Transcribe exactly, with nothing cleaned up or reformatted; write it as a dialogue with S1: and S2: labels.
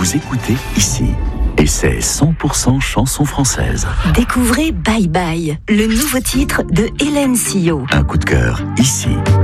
S1: vous écoutez ici. Et c'est cent pour cent chanson française.
S2: Découvrez Bye Bye, le nouveau titre de Hélène Sillot.
S1: Un coup de cœur ici.